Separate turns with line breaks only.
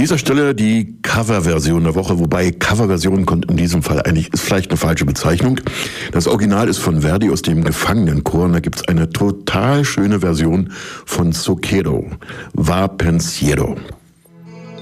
dieser Stelle die Coverversion der Woche, wobei Coverversion kommt in diesem Fall eigentlich, ist vielleicht eine falsche Bezeichnung. Das Original ist von Verdi aus dem Gefangenenchor und da gibt's eine total schöne Version von Zucchero, Va Pensiero.